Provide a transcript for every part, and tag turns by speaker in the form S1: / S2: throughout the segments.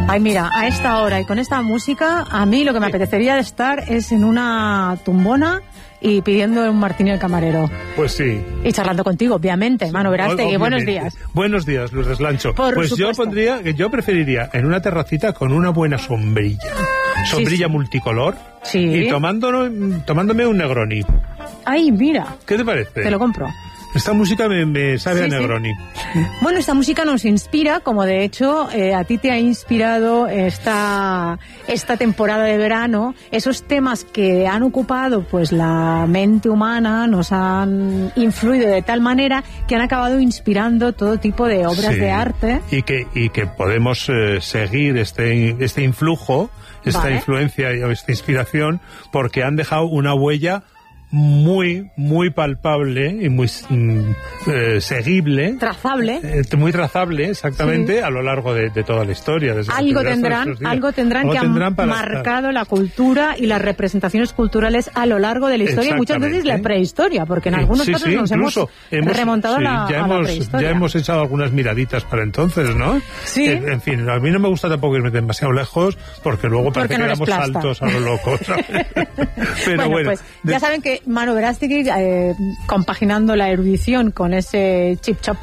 S1: Ay, mira, a esta hora y con esta música, a mí lo que me apetecería estar es en una tumbona y pidiendo un martini al camarero.
S2: Pues sí.
S1: Y charlando contigo, obviamente, Manu Verástegui. Buenos días.
S2: Buenos días, Luz Deslancho.
S1: Pues
S2: supuesto. yo preferiría en una terracita con una buena sombrilla. Sombrilla multicolor.
S1: Sí.
S2: Y tomándome un Negroni.
S1: Ay, mira.
S2: ¿Qué te parece?
S1: Te lo compro.
S2: Esta música me sabe a Negroni.
S1: Bueno, esta música nos inspira, como de hecho a ti te ha inspirado esta temporada de verano, esos temas que han ocupado pues la mente humana, nos han influido de tal manera que han acabado inspirando todo tipo de obras de arte.
S2: Y que podemos seguir este influjo, esta influencia o esta inspiración, porque han dejado una huella muy, muy palpable y muy seguible.
S1: Trazable.
S2: Muy trazable, exactamente, a lo largo de toda la historia.
S1: Algo tendrán que han marcado la cultura y las representaciones culturales a lo largo de la historia, y muchas veces la prehistoria, porque en algunos casos nos hemos remontado a la prehistoria.
S2: Ya hemos echado algunas miraditas para entonces, ¿no?
S1: Sí.
S2: En fin, a mí no me gusta tampoco irme demasiado lejos, porque luego parece que damos saltos a lo loco, ¿sabes? Pero bueno,
S1: pues ya saben que Manu Verástegui, compaginando la erudición con ese chippy chop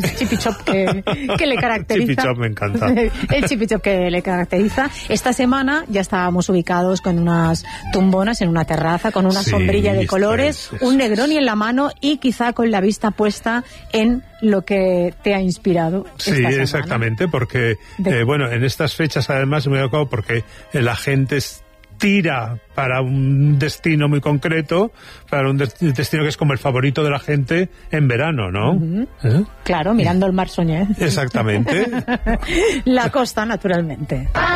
S1: que le caracteriza.
S2: Chippy chop me encanta.
S1: El chippy chop que le caracteriza. Esta semana ya estábamos ubicados con unas tumbonas en una terraza, con una sombrilla de colores, un Negroni en la mano y quizá con la vista puesta en lo que te ha inspirado.
S2: Sí, exactamente, porque bueno, en estas fechas además me he dado cuenta porque la gente tira para un destino muy concreto, para un destino que es como el favorito de la gente en verano, ¿no?
S1: Claro, mirando el mar Soñé.
S2: Exactamente.
S1: La costa, naturalmente.